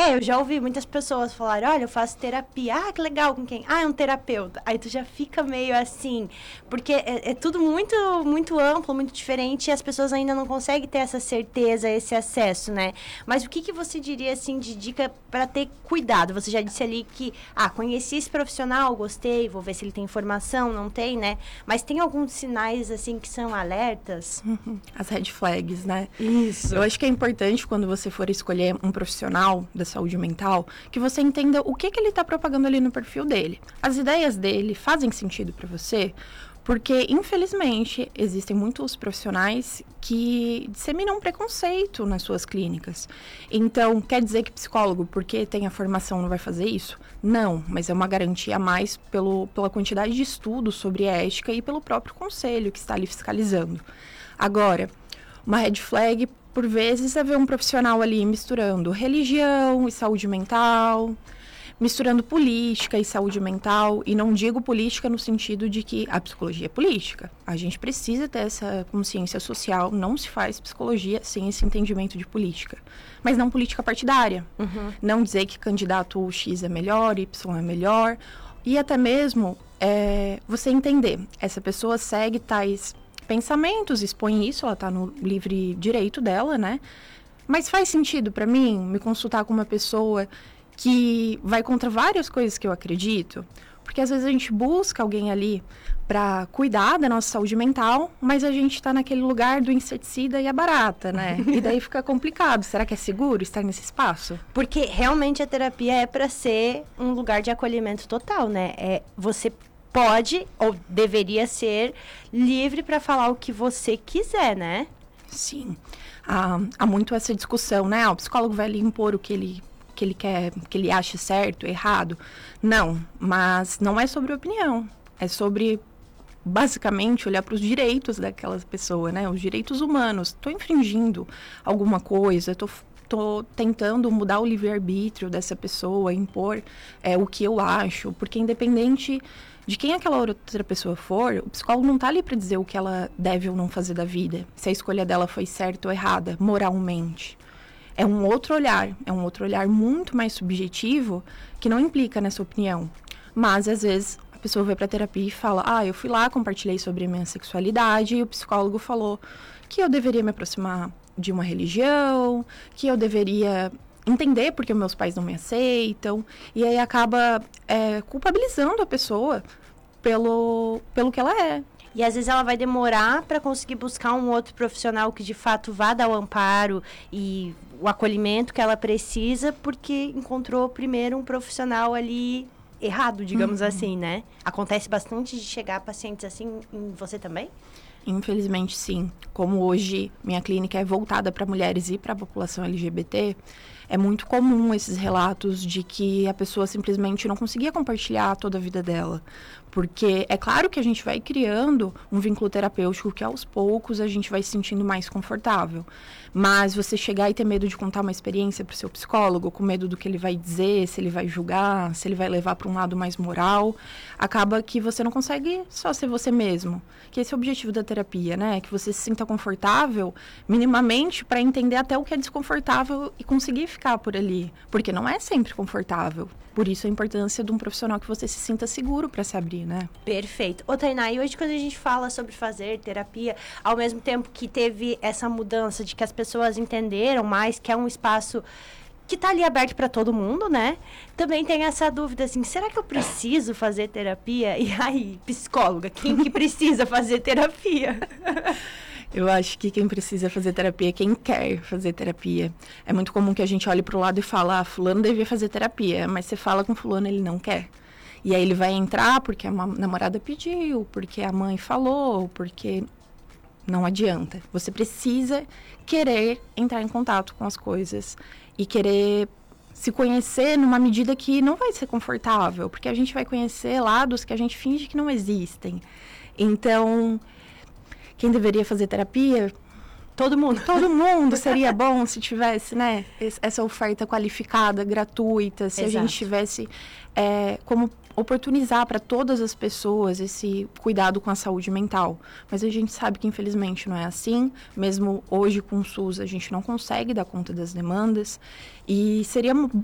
Eu já ouvi muitas pessoas falarem, olha, eu faço terapia. Ah, que legal, com quem? Ah, é um terapeuta. Aí tu já fica meio assim, porque é tudo muito, muito amplo, muito diferente, e as pessoas ainda não conseguem ter essa certeza, esse acesso, né? Mas o que você diria, assim, de dica para ter cuidado? Você já disse ali que, conheci esse profissional, gostei, vou ver se ele tem informação, não tem, né? Mas tem alguns sinais, assim, que são alertas? As red flags, né? Isso. Eu acho que é importante, quando você for escolher um profissional da saúde mental, que você entenda o que ele está propagando ali no perfil dele. As ideias dele fazem sentido para você? Porque, infelizmente, existem muitos profissionais que disseminam preconceito nas suas clínicas. Então, quer dizer que psicólogo, porque tem a formação, não vai fazer isso? Não, mas é uma garantia a mais pela quantidade de estudos sobre ética e pelo próprio conselho que está ali fiscalizando. Agora, uma red flag, por vezes, é ver um profissional ali misturando religião e saúde mental, misturando política e saúde mental, e não digo política no sentido de que a psicologia é política. A gente precisa ter essa consciência social, não se faz psicologia sem esse entendimento de política. Mas não política partidária. Não dizer que candidato X é melhor, Y é melhor, e até mesmo você entender, essa pessoa segue tais pensamentos, expõe isso, ela está no livre direito dela, né? Mas faz sentido para mim me consultar com uma pessoa que vai contra várias coisas que eu acredito? Porque às vezes a gente busca alguém ali para cuidar da nossa saúde mental, mas a gente está naquele lugar do inseticida e a barata, né? E daí fica complicado. Será que é seguro estar nesse espaço? Porque realmente a terapia é para ser um lugar de acolhimento total, né? Você pode ou deveria ser livre para falar o que você quiser, né? Sim. Há muito essa discussão, né? O psicólogo vai ali impor o que ele quer, que ele acha certo, errado. Não, mas não é sobre opinião. É sobre, basicamente, olhar para os direitos daquela pessoa, né? Os direitos humanos. Estou infringindo alguma coisa, estou tentando mudar o livre-arbítrio dessa pessoa, impor o que eu acho, porque independente de quem aquela outra pessoa for, o psicólogo não está ali para dizer o que ela deve ou não fazer da vida, se a escolha dela foi certa ou errada, moralmente. É um outro olhar muito mais subjetivo, que não implica nessa opinião. Mas, às vezes, a pessoa vai para terapia e fala, eu fui lá, compartilhei sobre a minha sexualidade, e o psicólogo falou que eu deveria me aproximar de uma religião, que eu deveria entender porque meus pais não me aceitam, e aí acaba culpabilizando a pessoa pelo que ela é. E às vezes ela vai demorar para conseguir buscar um outro profissional que de fato vá dar o amparo e o acolhimento que ela precisa, porque encontrou primeiro um profissional ali errado, digamos assim, né? Acontece bastante de chegar pacientes assim em você também? Infelizmente, sim. Como hoje minha clínica é voltada para mulheres e para a população LGBT, é muito comum esses relatos de que a pessoa simplesmente não conseguia compartilhar toda a vida dela. Porque é claro que a gente vai criando um vínculo terapêutico que aos poucos a gente vai se sentindo mais confortável. Mas você chegar e ter medo de contar uma experiência para o seu psicólogo, com medo do que ele vai dizer, se ele vai julgar, se ele vai levar para um lado mais moral, acaba que você não consegue só ser você mesmo. Que esse é o objetivo da terapia, né? Que você se sinta confortável, minimamente, para entender até o que é desconfortável e conseguir ficar por ali. Porque não é sempre confortável. Por isso a importância de um profissional que você se sinta seguro para se abrir, né? Perfeito. Ô, Tainá, e hoje quando a gente fala sobre fazer terapia, ao mesmo tempo que teve essa mudança de que as pessoas entenderam mais que é um espaço que tá ali aberto para todo mundo, né? Também tem essa dúvida assim, será que eu preciso fazer terapia? E aí, psicóloga, quem que precisa fazer terapia? Eu acho que quem precisa fazer terapia é quem quer fazer terapia. É muito comum que a gente olhe para o lado e fala, fulano devia fazer terapia, mas você fala com fulano, ele não quer. E aí ele vai entrar porque a namorada pediu, porque a mãe falou, porque não adianta. Você precisa querer entrar em contato com as coisas e querer se conhecer numa medida que não vai ser confortável, porque a gente vai conhecer lados que a gente finge que não existem. Então, quem deveria fazer terapia? Todo mundo. Todo mundo. Seria bom se tivesse, né, essa oferta qualificada, gratuita, se Exato. A gente tivesse como oportunizar para todas as pessoas esse cuidado com a saúde mental. Mas a gente sabe que, infelizmente, não é assim. Mesmo hoje, com o SUS, a gente não consegue dar conta das demandas. E seria